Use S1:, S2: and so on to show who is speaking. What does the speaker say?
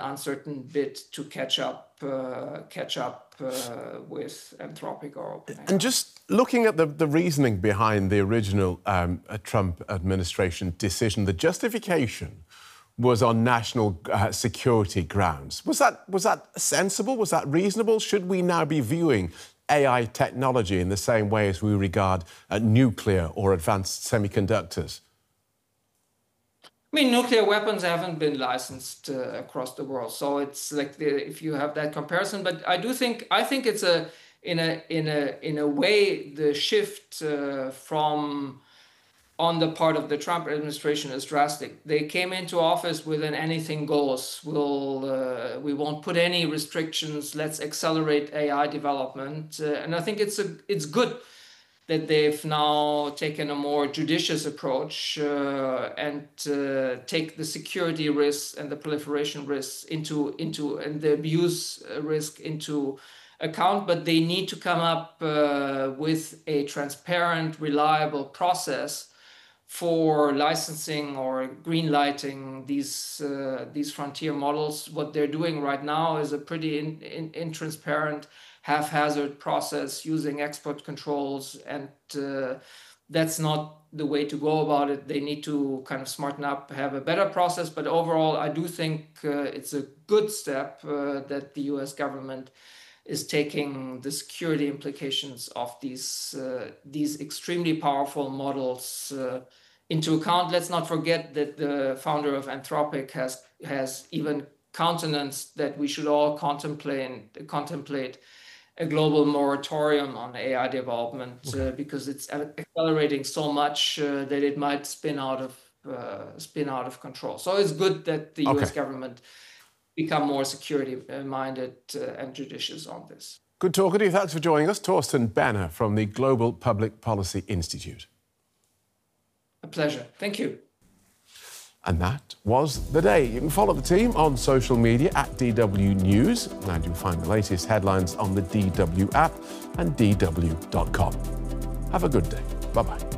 S1: uncertain bid to catch up with Anthropic or OpenAI.
S2: And just looking at the reasoning behind the original Trump administration decision, the justification was on national security grounds. Was that sensible? Was that reasonable? Should we now be viewing AI technology in the same way as we regard nuclear or advanced semiconductors?
S1: I mean, nuclear weapons haven't been licensed across the world, so it's like if you have that comparison. But I think it's in a way the shift from on the part of the Trump administration is drastic. They came into office with an anything goes. We won't put any restrictions. Let's accelerate AI development, and I think it's good that they've now taken a more judicious approach and take the security risks and the proliferation risks and the abuse risk into account. But they need to come up with a transparent, reliable process for licensing or green-lighting these frontier models. What they're doing right now is a pretty intransparent, haphazard process using export controls, and that's not the way to go about it. They need to kind of smarten up, have a better process. But overall, I do think it's a good step that the US government is taking the security implications of these extremely powerful models into account. Let's not forget that the founder of Anthropic has even countenanced that we should all contemplate a global moratorium on AI development because it's accelerating so much that it might spin out of control. So it's good that the US government become more security-minded and judicious on this.
S2: Good talking to you. Thanks for joining us. Thorsten Benner from the Global Public Policy Institute.
S1: A pleasure. Thank you.
S2: And that was the day. You can follow the team on social media at DW News, and you'll find the latest headlines on the DW app and dw.com. Have a good day. Bye-bye.